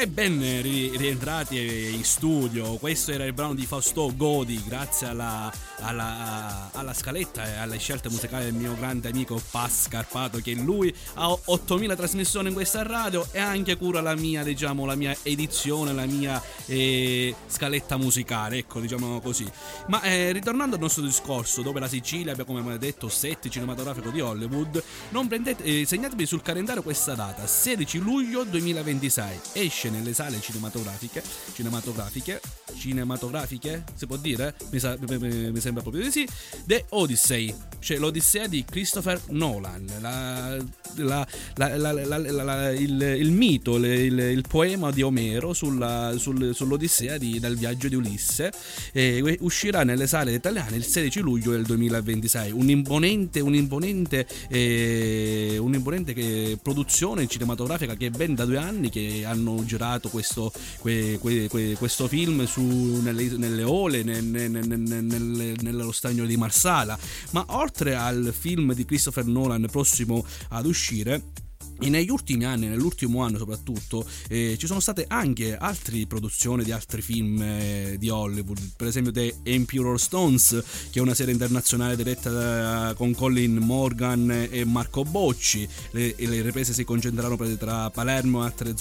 E ben rientrati in studio. Questo era il brano di Fausto Godi, grazie alla scaletta e alle scelte musicali del mio grande amico Paz Scarpato, che lui ha 8000 trasmissioni in questa radio e anche cura la mia, diciamo, la mia edizione, la mia scaletta musicale, ecco, diciamo così. Ma ritornando al nostro discorso, dove la Sicilia abbia, come abbiamo detto, set cinematografico di Hollywood, non prendete, segnatevi sul calendario questa data: 16 luglio 2026 esce nelle sale cinematografiche, si può dire? Mi sembra proprio di sì. The Odyssey, cioè l'Odissea di Christopher Nolan, il mito, il poema di Omero sull'Odissea dal viaggio di Ulisse. Uscirà nelle sale italiane il 16 luglio del 2026. Un'imponente produzione cinematografica che è ben da 2 anni che hanno girato questo film nelle Ole, nello stagno di Marsala. Ma oltre al film di Christopher Nolan prossimo ad uscire, negli ultimi anni, nell'ultimo anno soprattutto, ci sono state anche altre produzioni di altri film di Hollywood, per esempio The Emperor Stones, che è una serie internazionale diretta con Colin Morgan e Marco Bocci. Le riprese si concentreranno tra Palermo e altre